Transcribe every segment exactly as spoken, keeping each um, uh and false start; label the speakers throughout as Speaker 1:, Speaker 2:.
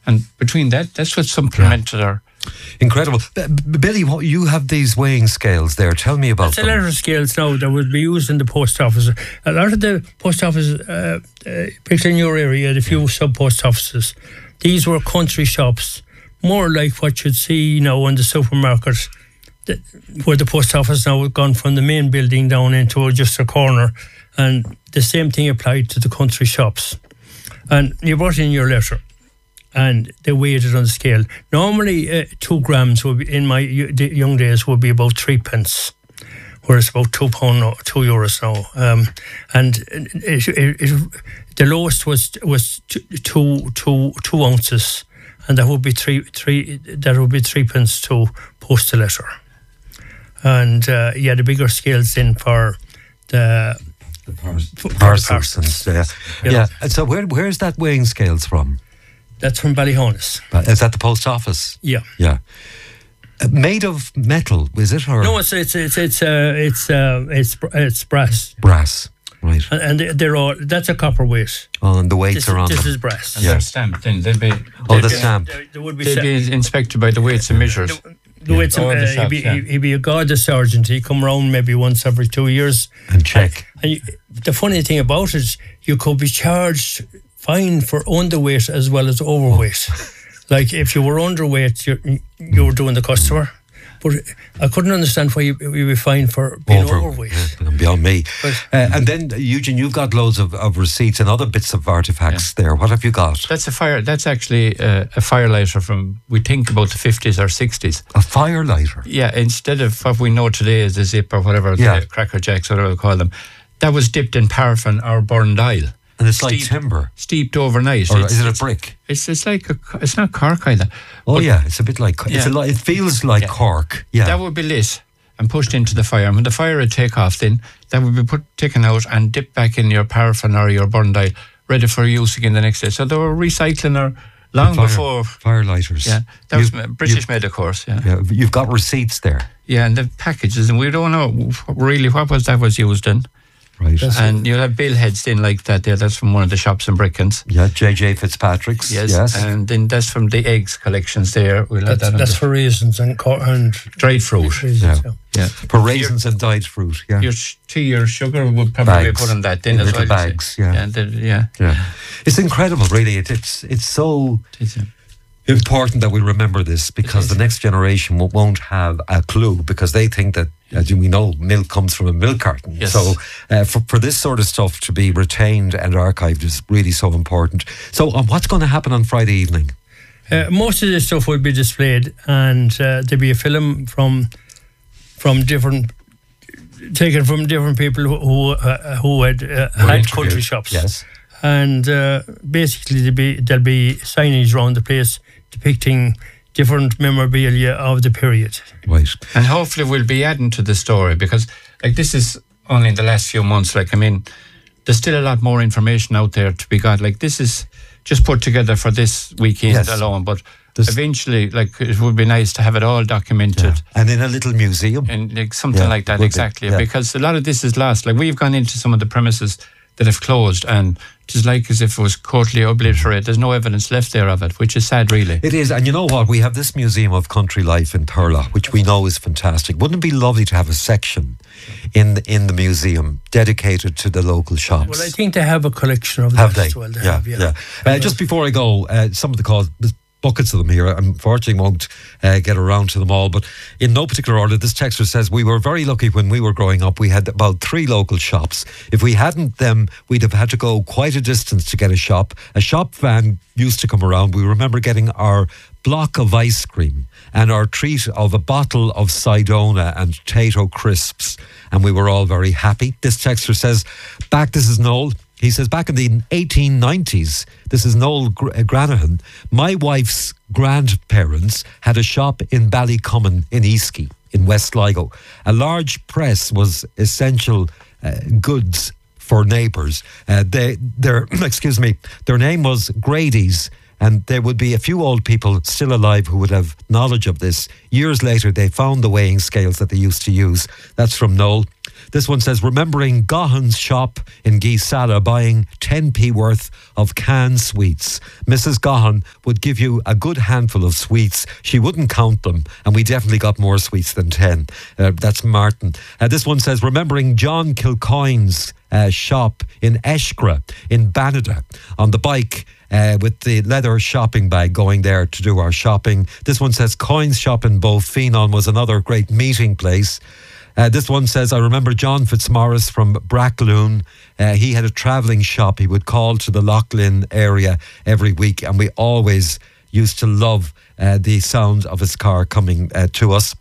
Speaker 1: And between that, that's what supplemented
Speaker 2: Yeah.
Speaker 1: our...
Speaker 2: Incredible. B- B- Billy, what, you have these weighing scales there. Tell me about
Speaker 3: It's a
Speaker 2: them.
Speaker 3: lot of scales now that would be used in the post office. A lot of the post office, uh, uh, particularly in your area, the few sub-post offices, these were country shops, more like what you'd see now in the supermarket, the, where the post office now has gone from the main building down into just a corner, and the same thing applied to the country shops. And you brought in your letter, and they weighed it on the scale. Normally, uh, two grams would be, in my y- d- young days, would be about three pence, whereas about two pound, now- two euros now. Um, and it, it, it, the lowest was was t- two two two ounces, and that would be three three. That would be three pence to post a letter. And uh, yeah, the bigger scales in for the
Speaker 2: The pars-
Speaker 3: for the
Speaker 2: parcels.
Speaker 3: parcels.
Speaker 2: And, uh,
Speaker 3: Yeah.
Speaker 2: yeah. And so where where's that weighing scales from?
Speaker 3: That's from Ballyhonus.
Speaker 2: Uh, Is that the post office?
Speaker 3: Yeah.
Speaker 2: Yeah. Uh, made of metal, is it? Or
Speaker 3: No, it's it's it's it's uh, it's uh, it's br- it's brass,
Speaker 2: brass? Right.
Speaker 3: and, and they- they're all. That's a copper weight.
Speaker 2: Oh, and the weights
Speaker 3: This,
Speaker 2: are on
Speaker 3: this
Speaker 2: them.
Speaker 3: is brass.
Speaker 1: And
Speaker 2: Yeah.
Speaker 1: they're stamped then. They'd be...
Speaker 2: Oh,
Speaker 1: they'd
Speaker 2: the
Speaker 1: be-
Speaker 2: stamp.
Speaker 3: There, there would be.
Speaker 1: They'd
Speaker 3: sa-
Speaker 1: be inspected by the weights and measures.
Speaker 3: the, the weights.
Speaker 1: All
Speaker 3: Uh,
Speaker 1: the
Speaker 3: he'd,
Speaker 1: shops,
Speaker 3: be,
Speaker 1: yeah.
Speaker 3: he'd be a Garda sergeant. He'd come around maybe once every two years.
Speaker 2: And check.
Speaker 3: And you, the funny thing about it, you could be charged fine for underweight as well as overweight. Like if you were underweight, you you were doing the customer. But I couldn't understand why you, you were fined for being
Speaker 2: Over,
Speaker 3: overweight.
Speaker 2: yeah, beyond me.
Speaker 3: But-
Speaker 2: uh, and then, Eugene, you've got loads of, of receipts and other bits of artifacts there. What have you got?
Speaker 1: That's a fire. That's actually uh, a firelighter from, we think, about the fifties or sixties.
Speaker 2: A firelighter.
Speaker 1: Yeah, instead of what we know today as the zip or whatever,
Speaker 2: Yeah.
Speaker 1: the cracker jacks, whatever we call them, that was dipped in paraffin or burned oil,
Speaker 2: And it's like
Speaker 1: Steep.
Speaker 2: timber.
Speaker 1: steeped overnight.
Speaker 2: Or
Speaker 1: It's-
Speaker 2: is it a
Speaker 1: it's-
Speaker 2: brick?
Speaker 1: It's it's like a, it's not cork either.
Speaker 2: Oh,
Speaker 1: But
Speaker 2: yeah. It's a bit like, it's a
Speaker 1: Yeah.
Speaker 2: li- it feels like
Speaker 1: Yeah.
Speaker 2: cork. Yeah.
Speaker 1: That would be lit and pushed into the fire. And when the fire would take off, then that would be put taken out and dipped back in your paraffin or your burned oil, ready for use again the next day. So they were recycling her long
Speaker 2: Fire-
Speaker 1: before.
Speaker 2: Firelighters.
Speaker 1: Yeah, that was
Speaker 2: You've-
Speaker 1: ma- British
Speaker 2: you've-
Speaker 1: made, of course. Yeah.
Speaker 2: Yeah, you've got receipts there.
Speaker 1: Yeah, and the packages, and we don't know really what was that was used in.
Speaker 2: Right.
Speaker 1: And you'll have bill heads in like that there. That's from one of the shops in Brickens.
Speaker 2: Yeah, J J Fitzpatrick's.
Speaker 1: Yes.
Speaker 2: Yes.
Speaker 1: And then that's from the eggs collections there. We'll have
Speaker 3: That's,
Speaker 1: that on
Speaker 3: that's
Speaker 1: the
Speaker 3: for raisins and co- and
Speaker 1: dried fruit.
Speaker 3: raisins,
Speaker 2: Yeah.
Speaker 3: yeah.
Speaker 1: Yeah.
Speaker 2: For raisins and dyed fruit. Yeah.
Speaker 1: Your sh- tea or sugar would probably
Speaker 2: Bags.
Speaker 1: put on that then
Speaker 2: In
Speaker 1: as
Speaker 2: little
Speaker 1: well.
Speaker 2: bags, yeah.
Speaker 1: Yeah. the- yeah.
Speaker 2: Yeah. It's incredible, really. It, it's it's so
Speaker 1: It is, yeah.
Speaker 2: important that we remember this because the next generation wo- won't have a clue because they think that, as we know, milk comes from a milk carton.
Speaker 1: Yes.
Speaker 2: So uh, for, for this sort of stuff to be retained and archived is really so important. So um, what's going to happen on Friday evening?
Speaker 3: Uh, most of this stuff will be displayed, and uh, there'll be a film from from different taken from different people who who, uh, who had uh, had
Speaker 2: interviewed.
Speaker 3: country shops.
Speaker 2: Yes.
Speaker 3: And uh, basically there'll be there'll be signage around the place depicting different memorabilia of the period.
Speaker 2: Right.
Speaker 1: And hopefully we'll be adding to the story because, like, this is only in the last few months. Like, I mean, there's still a lot more information out there to be got. Like, this is just put together for this weekend
Speaker 2: Yes.
Speaker 1: alone, but
Speaker 2: There's-
Speaker 1: eventually, like, it would be nice to have it all documented.
Speaker 2: And in a little museum.
Speaker 1: And like something
Speaker 2: Yeah,
Speaker 1: like that,
Speaker 2: would be,
Speaker 1: exactly.
Speaker 2: yeah.
Speaker 1: Because a lot of this is lost. Like, we've gone into some of the premises that have closed, and it's like as if it was totally obliterated. There's no evidence left there of it, which is sad, really.
Speaker 2: It is, and you know what? We have this Museum of Country Life in Thurles, which we know is fantastic. Wouldn't it be lovely to have a section in the, in the museum dedicated to the local shops?
Speaker 3: Well, I think they have a collection of
Speaker 2: Have
Speaker 3: that
Speaker 2: they?
Speaker 3: as well. They
Speaker 2: yeah,
Speaker 3: have,
Speaker 2: yeah. Uh, just before I go, uh, some of the calls, there's buckets of them here. I unfortunately won't uh, get around to them all, but in no particular order, this texter says, we were very lucky when we were growing up. We had about three local shops. If we hadn't them, we'd have had to go quite a distance to get a shop. A shop van used to come around. We remember getting our block of ice cream and our treat of a bottle of Sidona and Tato crisps, and we were all very happy. This texter says, back, this is Noel. He says, back in the eighteen nineties, this is Noel Gr- uh, Granahan, my wife's grandparents had a shop in Ballycommon in Easky, in West Sligo. A large press was essential uh, goods for neighbours. Uh, they, their, excuse me, their name was Grady's, and there would be a few old people still alive who would have knowledge of this. Years later, they found the weighing scales that they used to use. That's from Noel. This one says, remembering Gahan's shop in Geesala buying ten p worth of canned sweets. Missus Gahan would give you a good handful of sweets. She wouldn't count them, and we definitely got more sweets than ten. Uh, that's Martin. Uh, this one says, remembering John Kilcoyne's uh, shop in Eshkra, in Banada, on the bike, Uh, with the leather shopping bag, going there to do our shopping. This one says Coins Shop in Bowfenon was another great meeting place. Uh, this one says, I remember John Fitzmaurice from Brackloon. Uh, he had a travelling shop. He would call to the Loughlin area every week, and we always used to love uh, the sound of his car coming uh, to us.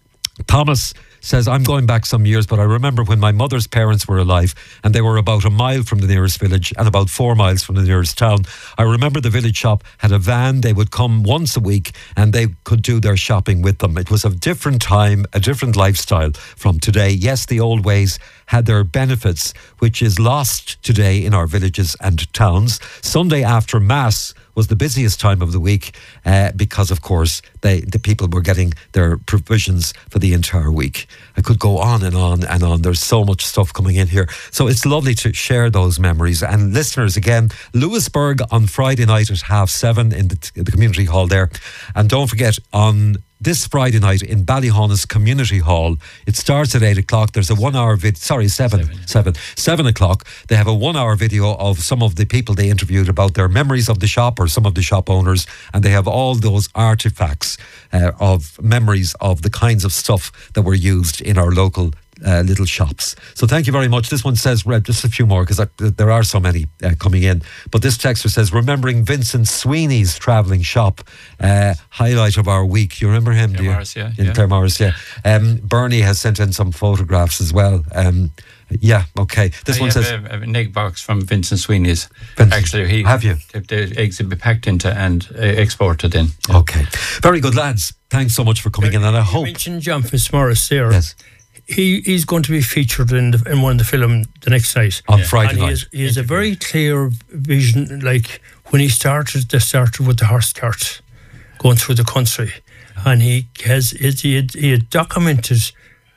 Speaker 2: Thomas says, I'm going back some years, but I remember when my mother's parents were alive and they were about a mile from the nearest village and about four miles from the nearest town. I remember the village shop had a van. They would come once a week and they could do their shopping with them. It was a different time, a different lifestyle from today. Yes, the old ways had their benefits, which is lost today in our villages and towns. Sunday after Mass was the busiest time of the week uh, because, of course, they, the people were getting their provisions for the entire week. I could go on and on and on. There's so much stuff coming in here. So it's lovely to share those memories. And listeners, again, Lewisburg on Friday night at half seven in the, in the community hall there. And don't forget, on this Friday night in Ballyhonus Community Hall, it starts at eight o'clock. There's a one-hour vid. Sorry, seven, seven, seven, seven o'clock. They have a one-hour video of some of the people they interviewed about their memories of the shop, or some of the shop owners, and they have all those artifacts uh, of memories of the kinds of stuff that were used in our local Uh, little shops. So thank you very much. This one says, Red, just a few more because there are so many uh, coming in. But this texter says, remembering Vincent Sweeney's travelling shop, uh, highlight of our week. You remember him?
Speaker 1: Claire Morris, yeah.
Speaker 2: In
Speaker 1: yeah.
Speaker 2: Claire Morris, yeah. Um, Bernie has sent in some photographs as well. Um, yeah, okay. This
Speaker 1: I
Speaker 2: one
Speaker 1: have
Speaker 2: says,
Speaker 1: a, an egg box from Vincent Sweeney's.
Speaker 2: Vincent,
Speaker 1: Actually, he
Speaker 2: have you?
Speaker 1: The, the eggs would be packed into and uh, exported in.
Speaker 2: Okay, very good, lads. Thanks so much for coming in, and I
Speaker 3: you
Speaker 2: hope.
Speaker 3: mentioned John Fitzmaurice there.
Speaker 2: Yes.
Speaker 3: He he's going to be featured in the, in one of the film the next night
Speaker 2: On
Speaker 1: Yeah.
Speaker 2: Friday
Speaker 3: and he
Speaker 2: night.
Speaker 3: has, he has a very clear vision. Like when he started, they started with the horse cart going through the country, and he has he had, he had documented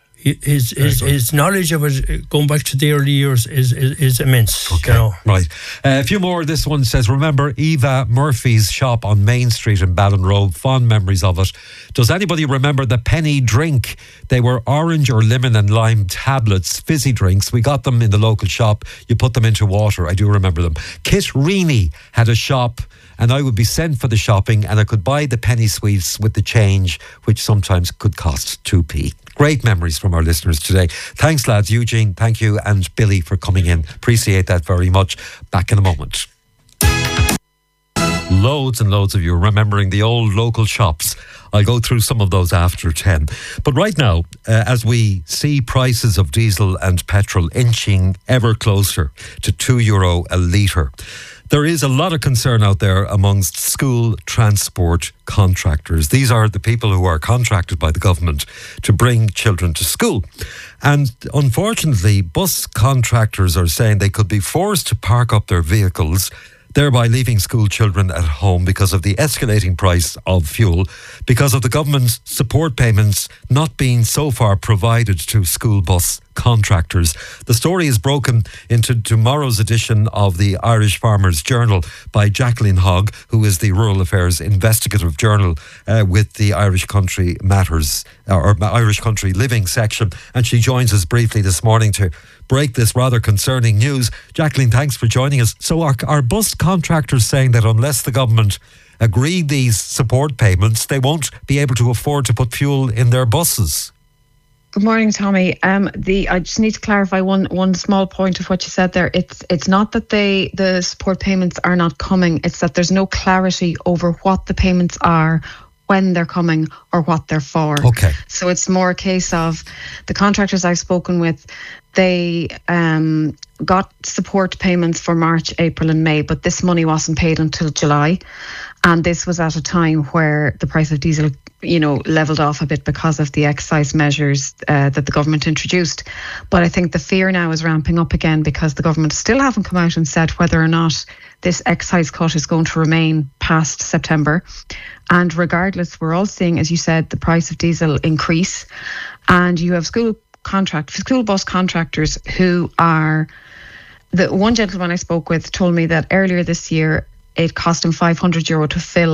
Speaker 3: his his, his knowledge of it going back to the early years is is, is immense.
Speaker 2: Okay,
Speaker 3: You know?
Speaker 2: right. Uh, a few more. This one says, remember Eva Murphy's shop on Main Street in Ballinrobe? Fond memories of it. Does anybody remember the penny drink? They were orange or lemon and lime tablets, fizzy drinks. We got them in the local shop. You put them into water. I do remember them. Kit Reaney had a shop, and I would be sent for the shopping, and I could buy the penny sweets with the change, which sometimes could cost two p. Great memories from our listeners today. Thanks, lads. Eugene, thank you, and Billy for coming in. Appreciate that very much. Back in a moment. Loads and loads of you remembering the old local shops. I'll go through some of those after ten. But right now, uh, as we see prices of diesel and petrol inching ever closer to two euro a litre, there is a lot of concern out there amongst school transport contractors. These are the people who are contracted by the government to bring children to school. And unfortunately, bus contractors are saying they could be forced to park up their vehicles, thereby leaving school children at home because of the escalating price of fuel, because of the government's support payments not being so far provided to school bus contractors. The story is broken into tomorrow's edition of the Irish Farmers Journal by Jacqueline Hogg, who is the Rural Affairs Investigative Journal uh, with the Irish Country Matters, or Irish Country Living section. And she joins us briefly this morning to break this rather concerning news. Jacqueline, thanks for joining us. So are, are bus contractors saying that unless the government agree these support payments, they won't be able to afford to put fuel in their buses?
Speaker 4: Good morning, Tommy. Um, the I just need to clarify one one small point of what you said there. It's it's not that they the support payments are not coming. It's that there's no clarity over what the payments are, when they're coming, or what they're for.
Speaker 2: Okay.
Speaker 4: So it's more a case of the contractors I've spoken with. They um, got support payments for March, April, and May, but this money wasn't paid until July, and this was at a time where the price of diesel, you know, leveled off a bit because of the excise measures uh, that the government introduced. But I think the fear now is ramping up again because the government still haven't come out and said whether or not this excise cut is going to remain past September. And regardless, we're all seeing, as you said, the price of diesel increase, and you have school contract, school bus contractors who are, the one gentleman I spoke with told me that earlier this year it cost him five hundred euro to fill